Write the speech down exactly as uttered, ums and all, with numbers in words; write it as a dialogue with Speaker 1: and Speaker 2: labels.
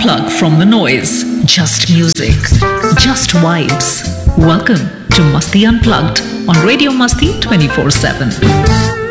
Speaker 1: Unplug from the noise. Just music. Just vibes. Welcome to Masti Unplugged on Radio Masti twenty-four seven.